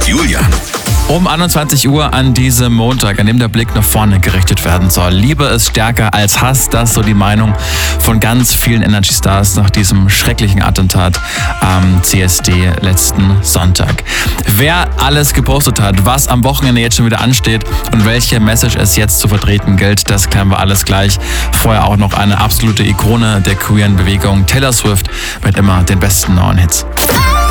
Julian. Um 21 Uhr an diesem Montag, an dem der Blick nach vorne gerichtet werden soll. Liebe ist stärker als Hass, das ist so die Meinung von ganz vielen Energy Stars nach diesem schrecklichen Attentat am CSD letzten Sonntag. Wer alles gepostet hat, was am Wochenende jetzt schon wieder ansteht und welche Message es jetzt zu vertreten gilt, das klären wir alles gleich. Vorher auch noch eine absolute Ikone der queeren Bewegung, Taylor Swift, mit immer den besten neuen Hits.